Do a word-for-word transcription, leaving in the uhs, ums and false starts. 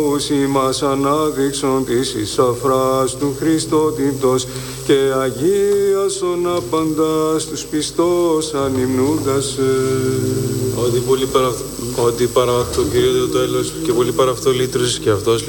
Μας ανάδειξον της εις αφράς του Χριστότητος και αγίασον απαντάς τους πιστός ανυμνούντας. Ότι πολύ παρά αυτό, ότι παρά αυτό Κύριε το τέλος και πολύ παρά αυτό λύτρωσες και αυτός